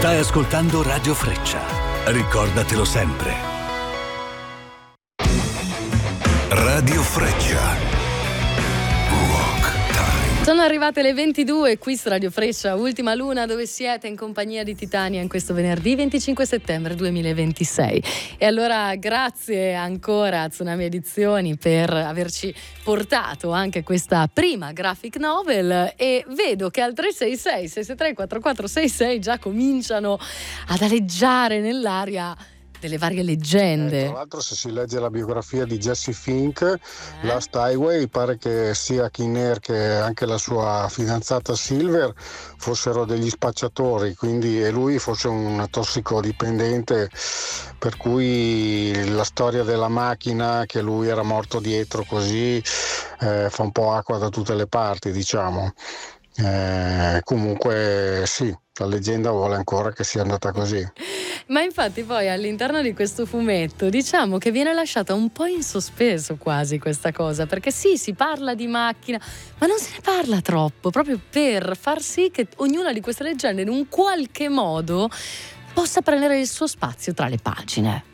Stai ascoltando Radio Freccia. Ricordatelo sempre. Radio Freccia. Sono arrivate le 22 qui su Radio Freccia, Ultima Luna, dove siete in compagnia di Titania in questo venerdì 25 settembre 2026. E allora grazie ancora a Tsunami Edizioni per averci portato anche questa prima graphic novel, e vedo che al 366 663 4466 già cominciano ad aleggiare nell'aria delle varie leggende. Tra l'altro, se si legge la biografia di Jesse Fink, Last Highway, pare che sia Kinnear che anche la sua fidanzata Silver fossero degli spacciatori, quindi e lui fosse un tossicodipendente, per cui la storia della macchina che lui era morto dietro così fa un po' acqua da tutte le parti, diciamo. Comunque sì, la leggenda vuole ancora che sia andata così. Ma infatti poi all'interno di questo fumetto diciamo che viene lasciata un po' in sospeso quasi questa cosa, perché sì, si parla di macchina, ma non se ne parla troppo, proprio per far sì che ognuna di queste leggende in un qualche modo possa prendere il suo spazio tra le pagine.